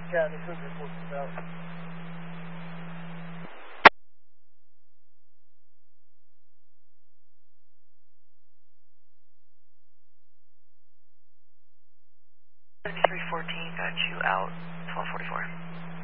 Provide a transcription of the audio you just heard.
Yeah, this is report about. got you out 1244.